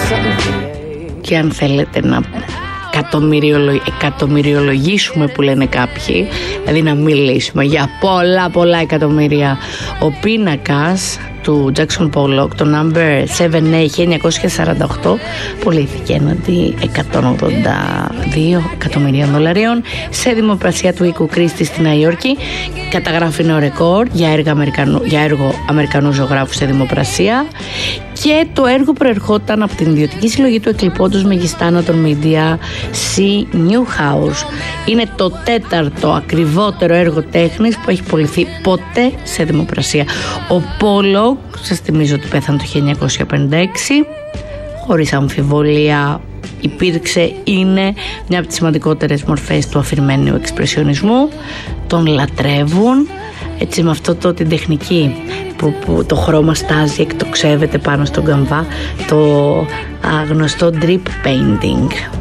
Και αν θέλετε να εκατομμυριολογήσουμε, που λένε κάποιοι, δηλαδή να μιλήσουμε για πολλά εκατομμύρια, ο πίνακας του Jackson Pollock, το number 7A 1948, πουλήθηκε έναντι $182 εκατομμυρίων σε δημοπρασία του οίκου Κρίστη στη Νέα Υόρκη. Καταγράφει νέο ρεκόρ για έργο Αμερικανού ζωγράφου σε δημοπρασία, και το έργο προερχόταν από την ιδιωτική συλλογή του εκλειπώντος μεγιστάνα των Media C. Newhouse. Είναι το 4ο ακριβότερο έργο τέχνης που έχει πουληθεί ποτέ σε δημοπρασία. Ο Pollock, σας θυμίζω ότι πέθανε το 1956, χωρίς αμφιβολία είναι μια από τις σημαντικότερες μορφές του αφηρημένου εξπρεσιονισμού. Τον λατρεύουν, έτσι, με αυτό την τεχνική που το χρώμα στάζει, εκτοξεύεται πάνω στον καμβά, το γνωστό drip painting.